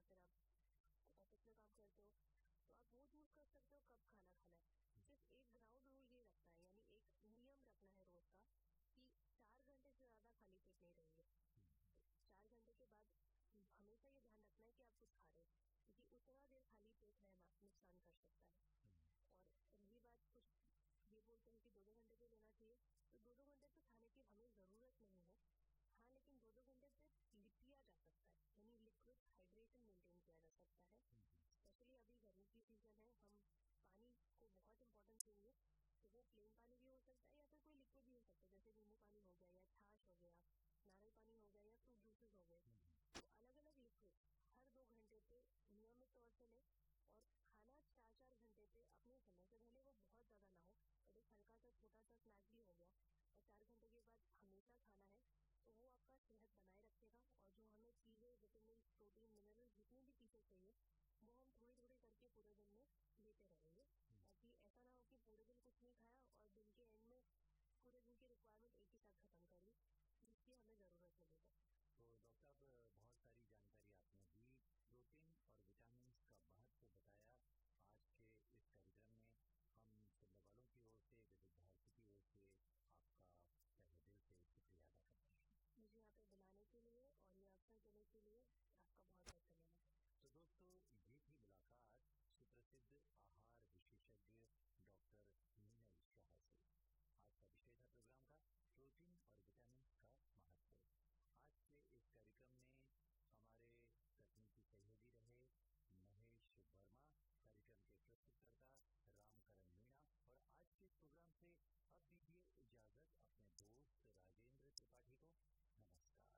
फिर आप ऑफिस में काम करते हो, तो आप वो चूज कर सकते हो कब खाना खाना है। सिर्फ एक ग्राउंड रूल ये रखना है, यानी एक नियम रखना है रोज का कि 4 घंटे से ज्यादा खाली पेट नहीं रहेंगे। 4 घंटे के बाद हमेशा ये ध्यान रखना है कि आप कुछ खा रहे हो, क्योंकि उतना देर खाली पेट रहना नुकसान कर सकता है। और रही बात, कुछ ये बोलते हैं कि 2-2 घंटे पे लेना चाहिए, तो 2-2 घंटे पे खाने की हमें जरूरत नहीं है। हाँ, लेकिन 2-2 घंटे पे पिया जा सकता है, यानी लिक्विड हाइड्रेशन मेंटेन किया जा सकता है। स्पेशली अभी गर्मी की सीजन है, हम पानी को बहुत इंपॉर्टेंस देंगे, तो वो प्लेन पानी भी हो सकता है या फिर कोई लिक्विड भी हो सकता है, जैसे नींबू पानी हो गया या छाछ हो गया, नारियल पानी हो गया या फ्रूट जूसेस हो गए। तो अलग अलग लिक्विड हर 2 घंटे पे नियमित तौर से लें, और खाना 4-4 घंटे पे अपने समय से, भले वो बहुत ज़्यादा ना हो, बट एक हल्का सा छोटा सा स्नैक भी हो गया, और 4 घंटे के बाद हमेशा खाना है, तो वो आपका सेहत बनाए रखेगा। और जो हमें चीज़ें, विटामिन, प्रोटीन, मिनरल, जितनी भी चीज़ें चाहिए, वो हम थोड़ी थोड़ी करके पूरे दिन में लेते रहेंगे, ताकि ऐसा ना हो कि पूरे दिन कुछ नहीं खाया और दिन के एंड में पूरे दिन की रिक्वायरमेंट एक ही साथ खत्म कर ली, जिसकी हमें ज़रूरत नहीं है। तो डॉक्टर साहब, बहुत सारी जानकारी आपने दी, प्रोटीन और विटामिन का महत्व बताया। आज के इस कार्यक्रम में हम सुनने वालों की ओर से, विविध भारती की ओर से आपका तहे दिल से शुक्रिया अदा करते हैं। मुझे यहाँ पे बुलाने के लिए और ये अवसर देने के लिए आपका बहुत बहुत धन्यवाद। तो दोस्तों, ये थी मुलाकात सुप्रसिद्ध आहार विशेषज्ञ